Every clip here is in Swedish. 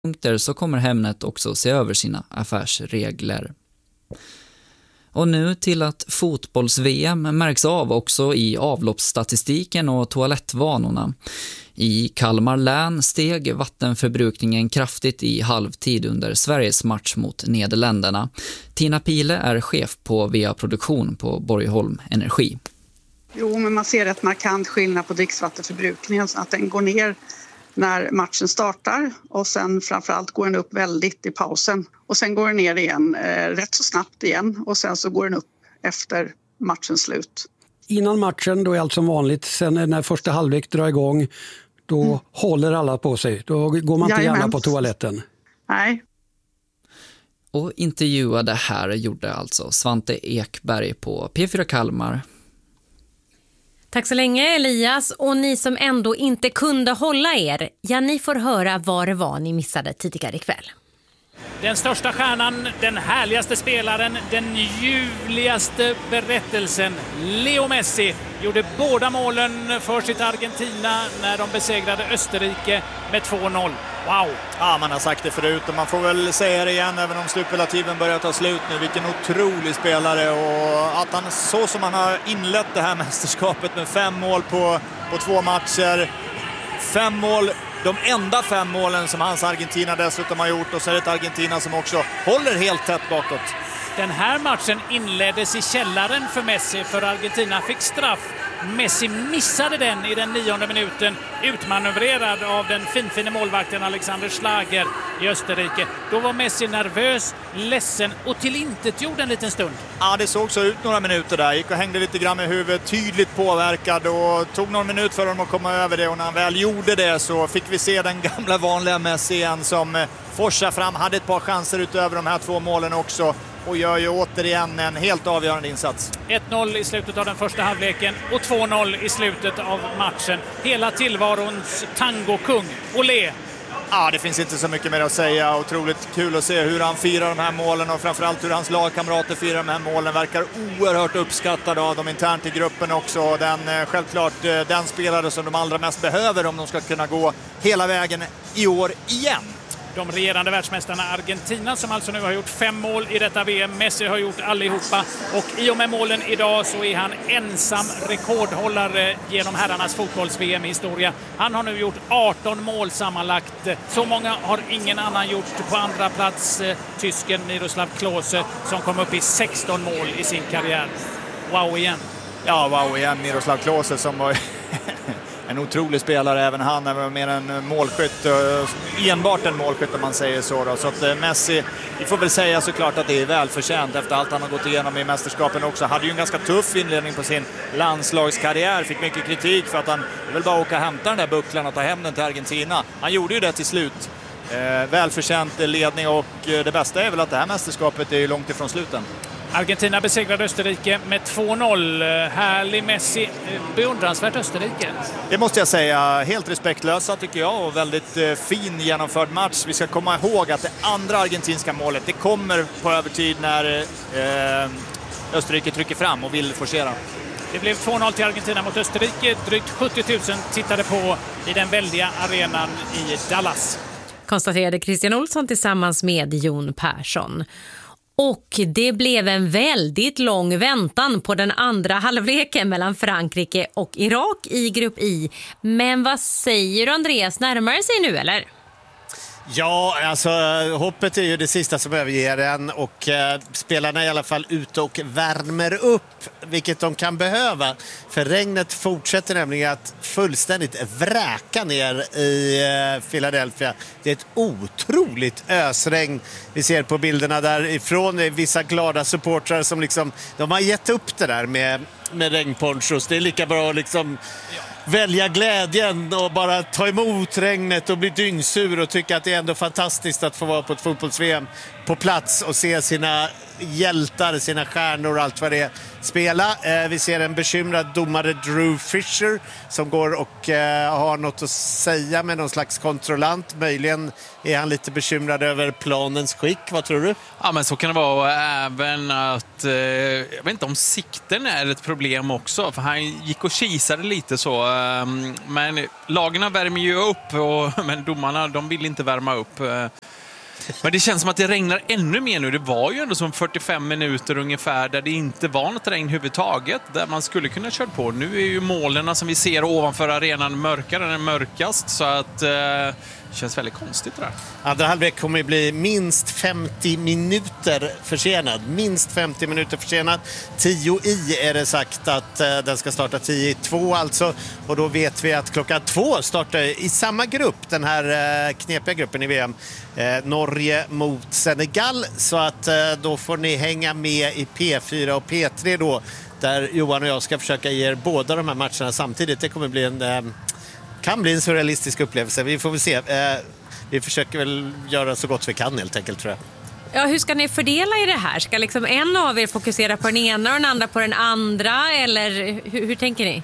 punkter så kommer Hemnet också se över sina affärsregler. Och nu till att fotbolls-VM märks av också i avloppsstatistiken och toalettvanorna. I Kalmar län steg vattenförbrukningen kraftigt i halvtid under Sveriges match mot Nederländerna. Tina Pile är chef på VA-produktion på Borgholm Energi. Jo, men man ser ett markant skillnad på dricksvattenförbrukningen, så att den går ner när matchen startar och sen framförallt går den upp väldigt i pausen. Och sen går den ner igen rätt så snabbt igen och sen så går den upp efter matchens slut. Innan matchen då är allt som vanligt, sen när första halvlek drar igång då håller alla på sig. Då går man inte gärna på toaletten. Nej. Och intervjuade här gjorde alltså Svante Ekberg på P4 Kalmar. Tack så länge Elias, och ni som ändå inte kunde hålla er, ja, ni får höra vad det var ni missade tidigare ikväll. Den största stjärnan, den härligaste spelaren, den ljuvligaste berättelsen. Leo Messi gjorde båda målen för sitt Argentina när de besegrade Österrike med 2-0. Wow! Ja, man har sagt det förut och man får väl säga det igen även om slutspelativen börjar ta slut nu. Vilken otrolig spelare, och att han så som han har inlett det här mästerskapet med 5 mål på 2 matcher. 5 mål. De enda 5 målen som hans Argentina dessutom har gjort, och så är det ett Argentina som också håller helt tätt bakåt. Den här matchen inleddes i källaren för Messi, för Argentina fick straff. Messi missade den i den 9:e minuten, utmanövrerad av den finfina målvakten Alexander Schlager i Österrike. Då var Messi nervös, ledsen och tillintetgjord en liten stund. Ja, det såg så ut några minuter där. Gick och hängde lite grann med huvudet, tydligt påverkad, och tog någon minut för honom att komma över det. Och när han väl gjorde det så fick vi se den gamla vanliga Messi igen som forsar fram. Hade ett par chanser utöver de här 2 målen också. Och gör ju återigen en helt avgörande insats. 1-0 i slutet av den första halvleken och 2-0 i slutet av matchen. Hela tillvarons tangokung, Olé. Ja, det finns inte så mycket mer att säga. Otroligt kul att se hur han firar de här målen, och framförallt hur hans lagkamrater firar de här målen. Verkar oerhört uppskattade av dem internt i gruppen också. Självklart den spelare som de allra mest behöver om de ska kunna gå hela vägen i år igen. De regerande världsmästarna Argentina, som alltså nu har gjort 5 mål i detta VM. Messi har gjort allihopa, och i och med målen idag så är han ensam rekordhållare genom herrarnas fotbolls-VM historia. Han har nu gjort 18 mål sammanlagt. Så många har ingen annan gjort. På andra plats tysken Miroslav Klose, som kom upp i 16 mål i sin karriär. Wow igen. Ja, wow igen. Miroslav Klose som var en otrolig spelare, även han är mer en målskytt, enbart en målskytt om man säger så då. Så att Messi, vi får väl säga såklart att det är välförtjänt efter allt han har gått igenom i mästerskapen också. Hade ju en ganska tuff inledning på sin landslagskarriär, fick mycket kritik för att han vill bara åka och hämta den där bucklan och ta hem den till Argentina. Han gjorde ju det till slut. Välförtjänt ledning, och det bästa är väl att det här mästerskapet är ju långt ifrån sluten. Argentina besegrade Österrike med 2-0. Härlig Messi, beundransvärt Österrike. Det måste jag säga, helt respektlösa tycker jag, och väldigt fin genomförd match. Vi ska komma ihåg att det andra argentinska målet, det kommer på övertid när Österrike trycker fram och vill forcera. Det blev 2-0 till Argentina mot Österrike. Drygt 70 000 tittade på i den väldiga arenan i Dallas. Konstaterade Christian Olsson tillsammans med Jon Persson. Och det blev en väldigt lång väntan på den andra halvleken mellan Frankrike och Irak i grupp I. Men vad säger du, Andreas, närmar det sig nu eller? Ja, alltså hoppet är ju det sista som överger en, och spelarna är i alla fall ute och värmer upp, vilket de kan behöva. För regnet fortsätter nämligen att fullständigt vräka ner i Philadelphia. Det är ett otroligt ösregn vi ser på bilderna därifrån. Det är vissa glada supportrar som liksom, de har gett upp det där med regnponchos. Det är lika bra att liksom välja glädjen och bara ta emot regnet och bli dyngsur och tycka att det är ändå fantastiskt att få vara på ett fotbolls-VM på plats och se sina hjältar, sina stjärnor och allt vad det är spela. Vi ser en bekymrad domare, Drew Fisher, som går och har något att säga med någon slags kontrollant. Möjligen är han lite bekymrad över planens skick. Vad tror du? Ja, men så kan det vara. Även att jag vet inte om sikten är ett problem också, för han gick och kisade lite så Men lagarna värmer ju upp, men domarna de vill inte värma upp. Men det känns som att det regnar ännu mer nu. Det var ju ändå som 45 minuter ungefär där det inte var något regn överhuvudtaget, där man skulle kunna köra på. Nu är ju målen som vi ser ovanför arenan mörkare än mörkast, så att det känns väldigt konstigt det där. Andra halvlek kommer att bli minst 50 minuter försenad. Minst 50 minuter försenad. 10 i är det sagt att den ska starta 10:02 alltså. Och då vet vi att klockan 2 startar i samma grupp, den här knepiga gruppen i VM. Norge mot Senegal. Så att då får ni hänga med i P4 och P3 då. Där Johan och jag ska försöka ge er båda de här matcherna samtidigt. Det kommer bli kan bli en surrealistisk upplevelse. Vi får väl se. Vi försöker väl göra så gott vi kan helt enkelt, tror jag. Ja, hur ska ni fördela i det här? Ska liksom en av er fokusera på den ena och den andra på den andra? Eller hur tänker ni?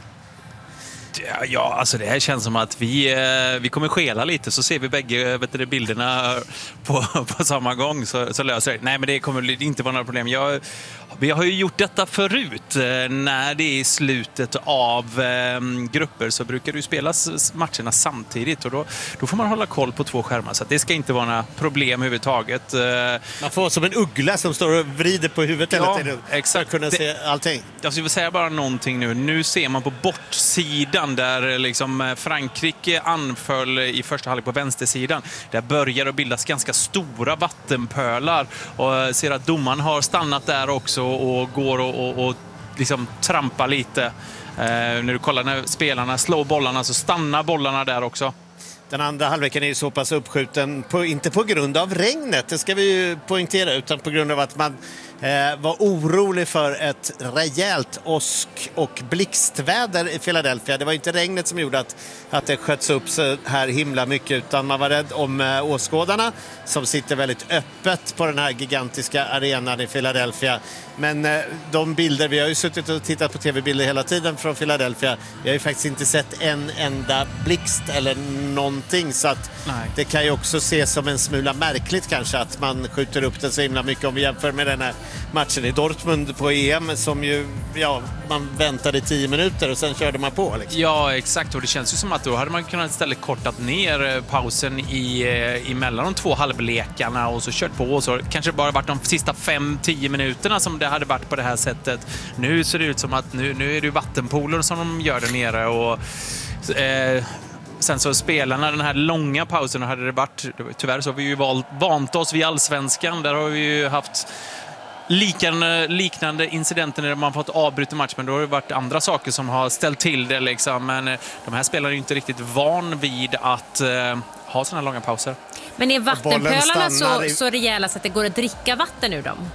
Ja, alltså det här känns som att vi kommer skela lite, så ser vi bägge bilderna på samma gång, så löser det. Nej, men det kommer inte vara några problem. Vi har ju gjort detta förut. När det är i slutet av grupper så brukar du spela matcherna samtidigt, och då får man hålla koll på 2 skärmar, så att det ska inte vara några problem överhuvudtaget. Man får som en uggla som står och vrider på huvudet hela tiden. Exakt. För att kunna se allting. Jag vill säga bara någonting nu. Nu ser man på bortsidan där liksom Frankrike anföll i första halvlek på vänstersidan. Där börjar det bildas ganska stora vattenpölar, och ser att domaren har stannat där också och går och liksom trampar lite. När du kollar när spelarna slår bollarna så stannar bollarna där också. Den andra halvleken är ju så pass uppskjuten, inte på grund av regnet, det ska vi ju poängtera, utan på grund av att man var orolig för ett rejält åsk- och blixtväder i Philadelphia. Det var inte regnet som gjorde att det sköts upp så här himla mycket, utan man var rädd om åskådarna som sitter väldigt öppet på den här gigantiska arenan i Philadelphia. Men de bilder, vi har ju suttit och tittat på tv-bilder hela tiden från Philadelphia. Vi har ju faktiskt inte sett en enda blixt eller någonting, så att det kan ju också ses som en smula märkligt kanske att man skjuter upp den så himla mycket om vi jämför med den här matchen i Dortmund på EM som ju, man väntade 10 minuter och sen körde man på. Liksom. Ja, exakt. Och det känns ju som att då hade man kunnat istället kortat ner pausen mellan de 2 halvlekarna och så kört på, och så kanske bara varit de sista 5-10 minuterna som det hade varit på det här sättet. Nu ser det ut som att nu är det vattenpooler som de gör där nere, och sen så spelarna den här långa pausen hade det varit, tyvärr så har vi ju vant oss vid Allsvenskan, där har vi ju haft liknande incidenter när man fått avbryta match, men då har det varit andra saker som har ställt till det liksom. Men de här spelarna är ju inte riktigt van vid att ha såna långa pauser. Men är vattenpölarna så rejäla så att det går att dricka vatten ur dem?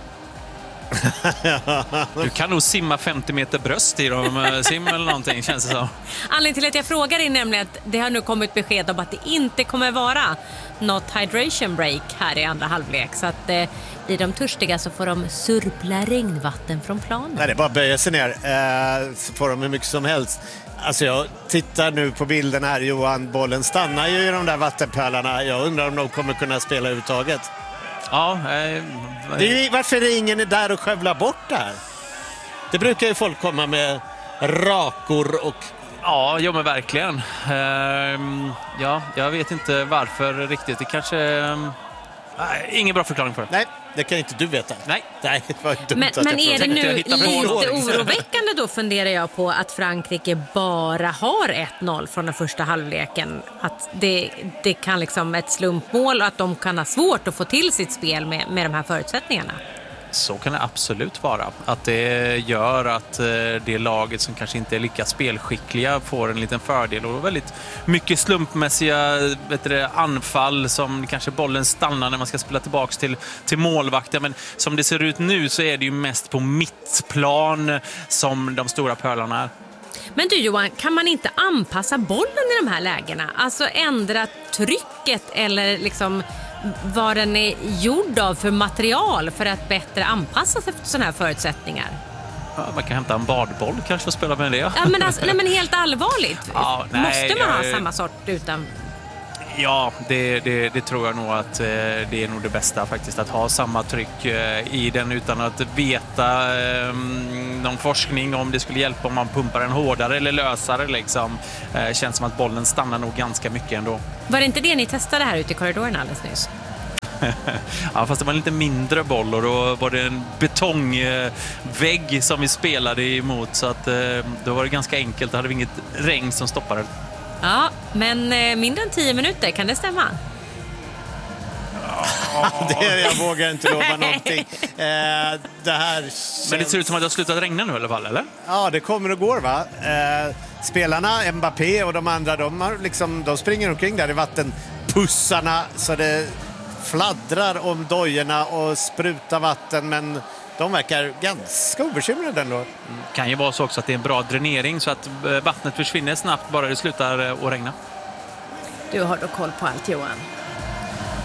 Du kan nog simma 50 meter bröst i dem, sim eller någonting, känns det så. Anledningen till att jag frågar är nämligen att det har nu kommit besked om att det inte kommer vara något hydration break här i andra halvlek, så att blir de törstiga så får de surpla regnvatten från planen. Nej, det är bara att böja sig ner, så får de hur mycket som helst. Alltså jag tittar nu på bilden här, Johan, bollen stannar ju i de där vattenpölarna. Jag undrar om de kommer kunna spela överhuvudtaget. Ja, varför är ingen där och skövlar bort det här? Det brukar ju folk komma med rakor och... Ja, men verkligen. Jag vet inte varför riktigt. Det kanske... ingen bra förklaring för det. Nej, det kan inte du veta. Nej. Men är det nu lite oroväckande då, funderar jag på, att Frankrike bara har 1-0 från den första halvleken? Att det kan liksom ett slumpmål och att de kan ha svårt att få till sitt spel med de här förutsättningarna? Så kan det absolut vara. Att det gör att det laget som kanske inte är lika spelskickliga får en liten fördel, och väldigt mycket slumpmässiga anfall som kanske bollen stannar när man ska spela tillbaks till målvakten. Men som det ser ut nu så är det ju mest på mittplan som de stora pölarna är. Men du Johan, kan man inte anpassa bollen i de här lägena? Alltså ändra trycket eller liksom vad den är gjord av för material för att bättre anpassa sig efter sådana här förutsättningar? Ja, man kan hämta en badboll kanske och spela med det. Ja, men, alltså, nej, men helt allvarligt. Ja, måste man ha samma sort utan? Ja, det tror jag nog att det är nog det bästa faktiskt. Att ha samma tryck i den utan att veta någon forskning om det skulle hjälpa om man pumpar den hårdare eller lösare. Liksom. Känns som att bollen stannar nog ganska mycket ändå. Var det inte det ni testade här ute i korridoren alldeles nyss? Ja, fast det var en lite mindre boll och då var det en betongvägg som vi spelade emot. Så att, då var det ganska enkelt. Då hade vi inget regn som stoppade. Ja, men mindre än 10 minuter, kan det stämma? Jag vågar inte lova någonting. Det här Men det ser ut som att det har slutat regna nu i alla fall, eller? Ja, det kommer och går, va? Spelarna, Mbappé och de andra, de springer omkring där i vattenpussarna så det fladdrar om dojorna och sprutar vatten, men de verkar ganska obekymrade ändå. Kan ju vara så också att det är en bra dränering så att vattnet försvinner snabbt bara det slutar att regna. Du har då koll på allt, Johan.